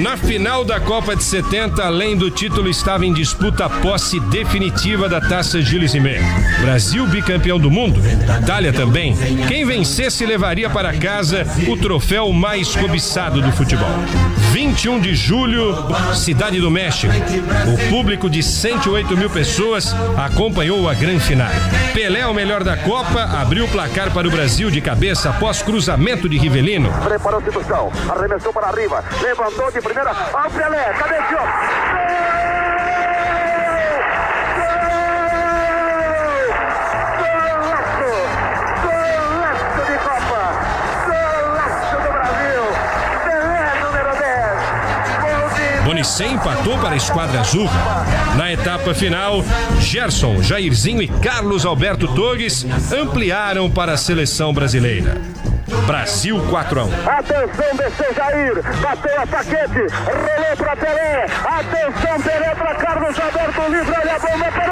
Na final da Copa de 70, além do título, estava em disputa a posse definitiva da Taça Gilles Rimet. Brasil bicampeão do mundo, Itália também. Quem vencesse levaria para casa o troféu mais cobiçado do futebol. 21 de julho, Cidade do México. O público de 108 mil pessoas acompanhou a grande final. Pelé, o melhor da Copa, abriu o placar para o Brasil de cabeça após cruzamento de Rivelino. Preparou-se do chão, arremessou para arriba, levantou de primeira, ao Pelé, cabeceou. Golaço de Copa, golaço do Brasil, Pelé número 10. Bonicem empatou para a Esquadra Azul. Na etapa final, Gerson, Jairzinho e Carlos Alberto Torres ampliaram para a seleção brasileira. Brasil 4-1. Atenção, desceu Jair, bateu a Paquete, rolou para Pelé. Atenção, Pelé para Carlos Alberto, livre, olha a bomba.